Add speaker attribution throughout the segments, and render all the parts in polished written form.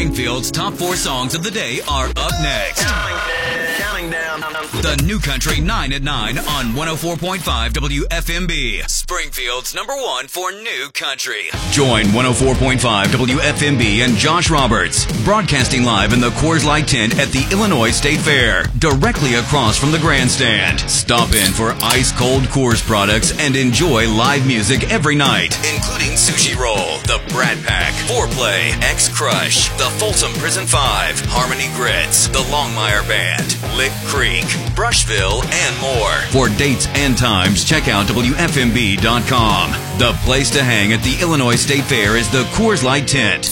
Speaker 1: Springfield's top 4 songs of the day are up next.
Speaker 2: Counting down.
Speaker 1: The New Country 9 at 9 on 104.5 WFMB. Springfield's #1 for New Country. Join 104.5 WFMB and Josh Roberts, broadcasting live in the Coors Light tent at the Illinois State Fair, directly across from the grandstand. Stop in for ice-cold Coors products and enjoy live music every night, including Sushi Roll, The Brat Pack, Foreplay, X-Crush, The Folsom Prison 5, Harmony Grits, The Longmire Band, Lick Creek, Brushville, and more. For dates and times, check out WFMB.com. The place to hang at the Illinois State Fair is the Coors Light tent.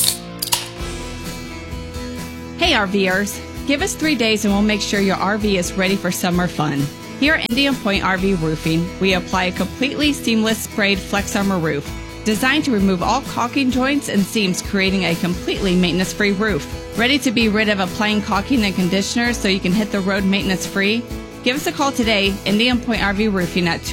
Speaker 3: Hey RVers, give us 3 days and we'll make sure your RV is ready for summer fun. Here at Indian Point RV Roofing, we apply a completely seamless sprayed Flex Armor roof, designed to remove all caulking joints and seams, creating a completely maintenance-free roof. Ready to be rid of applying caulking and conditioner so you can hit the road maintenance-free? Give us a call today, Indian Point RV Roofing at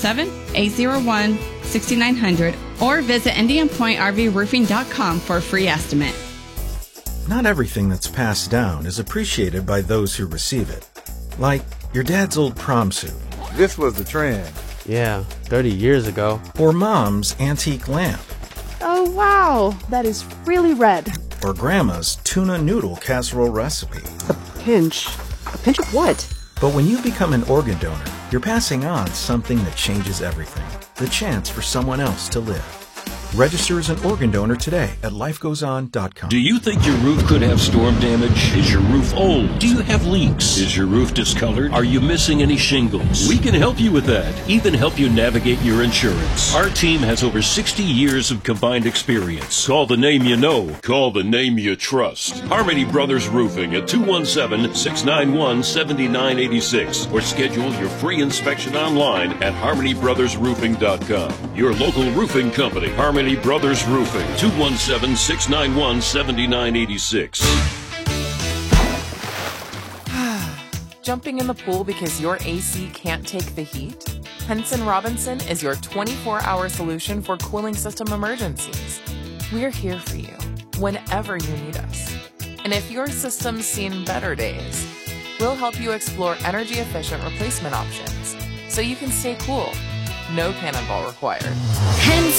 Speaker 3: 217-801-6900, or visit IndianPointRVRoofing.com for a free estimate.
Speaker 4: Not everything that's passed down is appreciated by those who receive it. Like your dad's old prom suit.
Speaker 5: This was the trend.
Speaker 6: Yeah, 30 years ago.
Speaker 4: Or mom's antique lamp.
Speaker 7: Oh, wow. That is really red.
Speaker 4: Or grandma's tuna noodle casserole recipe.
Speaker 7: A pinch. A pinch of what?
Speaker 4: But when you become an organ donor, you're passing on something that changes everything. The chance for someone else to live. Register as an organ donor today at lifegoeson.com.
Speaker 8: Do you think your roof could have storm damage? Is your roof old? Do you have leaks? Is your roof discolored? Are you missing any shingles? We can help you with that. Even help you navigate your insurance. Our team has over 60 years of combined experience. Call the name you know. Call the name you trust. Harmony Brothers Roofing at 217-691-7986, or schedule your free inspection online at harmonybrothersroofing.com. Your local roofing company, Harmony Brothers Roofing, 217-691-7986.
Speaker 9: Jumping in the pool because your AC can't take the heat? Henson Robinson is your 24-hour solution for cooling system emergencies. We're here for you whenever you need us. And if your system's seen better days, we'll help you explore energy-efficient replacement options so you can stay cool. No cannonball required.
Speaker 10: Henson